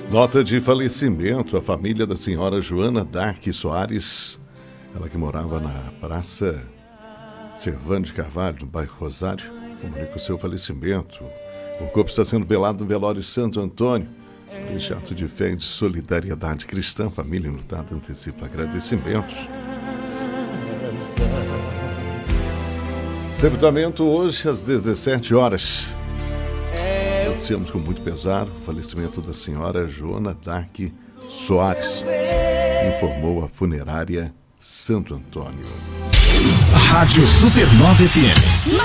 Nota de falecimento, a família da senhora Joana Dark Soares, ela que morava na Praça Servando de Carvalho, no bairro Rosário, comunica o seu falecimento. O corpo está sendo velado no velório Santo Antônio. Este ato de fé e de solidariedade cristã, família enlutada antecipa agradecimentos. Sepultamento hoje às 17 horas. Noticiamos com muito pesar o falecimento da senhora Joana Dark Soares, informou a funerária Santo Antônio. Rádio Supernova FM.